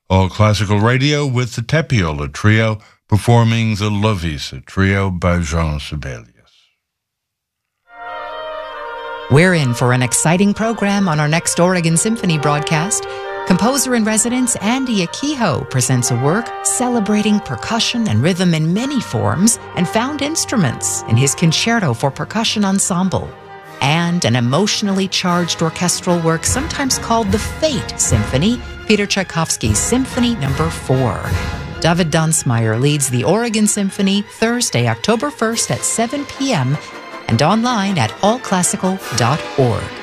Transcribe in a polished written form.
All Classical Radio with the Tapiola Trio performing the Lovisa Trio by Jean Sibelius. We're in for an exciting program on our next Oregon Symphony broadcast. Composer-in-residence Andy Akiho presents a work celebrating percussion and rhythm in many forms and found instruments in his Concerto for Percussion Ensemble, and an emotionally charged orchestral work sometimes called the Fate Symphony, Peter Tchaikovsky's Symphony No. 4. David Dunsmeyer leads the Oregon Symphony Thursday, October 1st at 7 p.m. and online at allclassical.org.